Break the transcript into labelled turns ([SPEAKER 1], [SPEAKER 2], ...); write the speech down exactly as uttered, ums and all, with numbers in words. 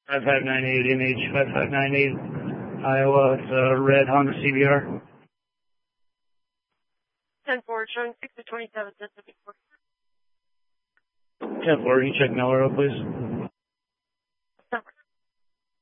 [SPEAKER 1] five five nine eight N H five five nine eight, Iowa. It's a red Honda C B R.
[SPEAKER 2] ten four, showing six to twenty-seven.
[SPEAKER 1] ten four, can you check Melrose, please?